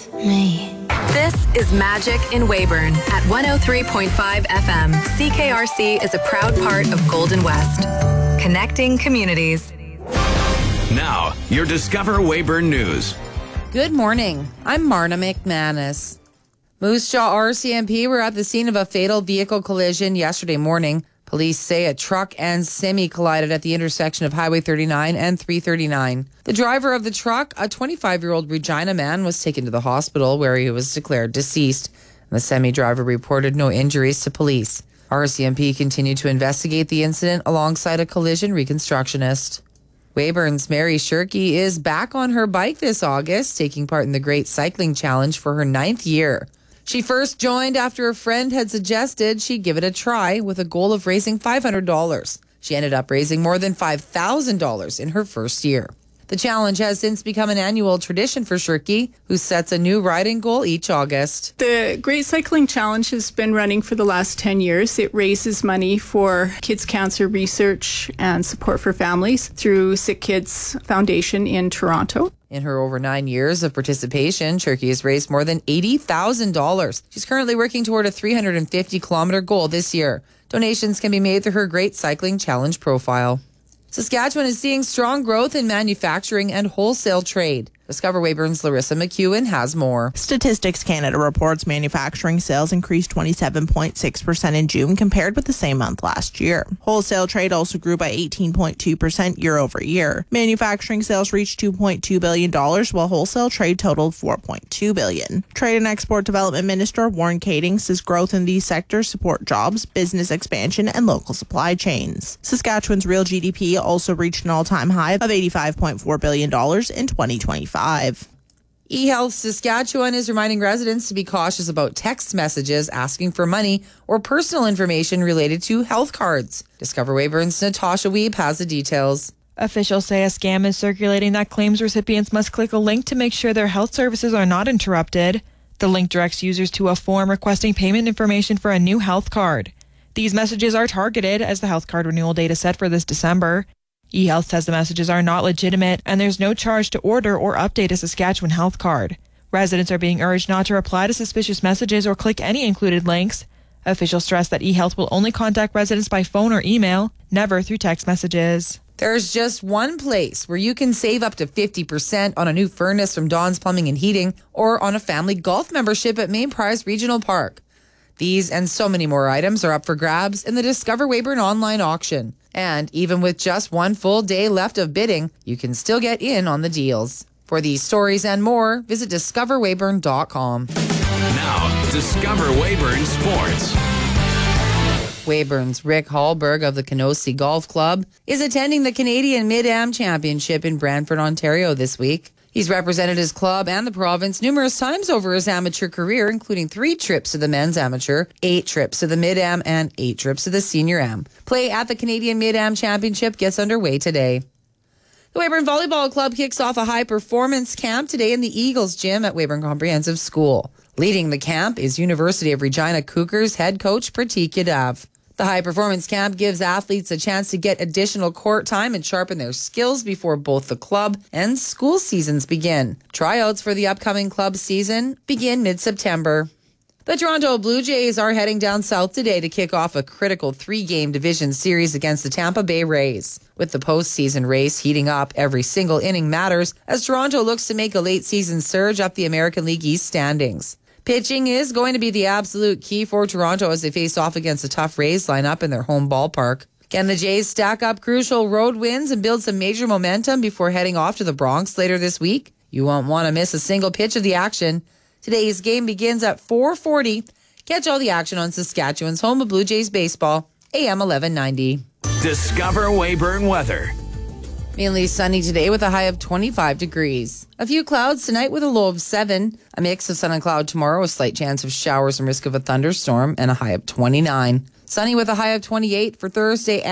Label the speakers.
Speaker 1: me.
Speaker 2: This is Magic in Weyburn at 103.5 FM. CKRC is a proud part of Golden West. Connecting communities.
Speaker 3: Now, your Discover Weyburn News.
Speaker 4: Good morning. I'm Marna McManus. Moose Jaw RCMP were at the scene of a fatal vehicle collision yesterday morning. Police say a truck and semi collided at the intersection of Highway 39 and 339. The driver of the truck, a 25-year-old Regina man, was taken to the hospital where he was declared deceased. The semi driver reported no injuries to police. RCMP continued to investigate the incident alongside a collision reconstructionist. Weyburn's Mary Shirky is back on her bike this August, taking part in the Great Cycling Challenge for her 9th year. She first joined after a friend had suggested she give it a try with a goal of raising $500. She ended up raising more than $5,000 in her first year. The challenge has since become an annual tradition for Shirky, who sets a new riding goal each August.
Speaker 5: The Great Cycling Challenge has been running for the last 10 years. It raises money for kids' cancer research and support for families through Sick Kids Foundation in Toronto.
Speaker 4: In her over 9 years of participation, Shirky has raised more than $80,000. She's currently working toward a 350-kilometer goal this year. Donations can be made through her Great Cycling Challenge profile. Saskatchewan is seeing strong growth in manufacturing and wholesale trade. Discover Weyburn's Larissa McEwen has more.
Speaker 6: Statistics Canada reports manufacturing sales increased 27.6% in June compared with the same month last year. Wholesale trade also grew by 18.2% year over year. Manufacturing sales reached $2.2 billion, while wholesale trade totaled $4.2 billion. Trade and Export Development Minister Warren Kading says growth in these sectors support jobs, business expansion, and local supply chains. Saskatchewan's real GDP also reached an all-time high of $85.4 billion in 2025.
Speaker 4: eHealth Saskatchewan is reminding residents to be cautious about text messages asking for money or personal information related to health cards. Discover Weyburn's Natasha Weeb has the details.
Speaker 7: Officials say a scam is circulating that claims recipients must click a link to make sure their health services are not interrupted. The link directs users to a form requesting payment information for a new health card. These messages are targeted as the health card renewal date is set for this December. eHealth says the messages are not legitimate and there's no charge to order or update a Saskatchewan health card. Residents are being urged not to reply to suspicious messages or click any included links. Officials stress that eHealth will only contact residents by phone or email, never through text messages.
Speaker 4: There's just one place where you can save up to 50% on a new furnace from Dawn's Plumbing and Heating or on a family golf membership at Main Prize Regional Park. These and so many more items are up for grabs in the Discover Weyburn online auction. And even with just one full day left of bidding, you can still get in on the deals. For these stories and more, visit discoverweyburn.com.
Speaker 3: Now, Discover Weyburn Sports.
Speaker 4: Weyburn's Rick Hallberg of the Kenosee Golf Club is attending the Canadian Mid-Am Championship in Brantford, Ontario this week. He's represented his club and the province numerous times over his amateur career, including 3 trips to the men's amateur, 8 trips to the Mid-Am, and 8 trips to the Senior Am. Play at the Canadian Mid-Am Championship gets underway today. The Weyburn Volleyball Club kicks off a high-performance camp today in the Eagles Gym at Weyburn Comprehensive School. Leading the camp is University of Regina Cougars head coach Pratik Yadav. The high-performance camp gives athletes a chance to get additional court time and sharpen their skills before both the club and school seasons begin. Tryouts for the upcoming club season begin mid-September. The Toronto Blue Jays are heading down south today to kick off a critical 3-game division series against the Tampa Bay Rays. With the postseason race heating up, every single inning matters as Toronto looks to make a late-season surge up the American League East standings. Pitching is going to be the absolute key for Toronto as they face off against a tough Rays lineup in their home ballpark. Can the Jays stack up crucial road wins and build some major momentum before heading off to the Bronx later this week? You won't want to miss a single pitch of the action. Today's game begins at 4:40. Catch all the action on Saskatchewan's home of Blue Jays baseball, AM 1190.
Speaker 3: Discover Weyburn weather.
Speaker 4: Mainly sunny today with a high of 25 degrees. A few clouds tonight with a low of 7. A mix of sun and cloud tomorrow, a slight chance of showers and risk of a thunderstorm, and a high of 29. Sunny with a high of 28 for Thursday.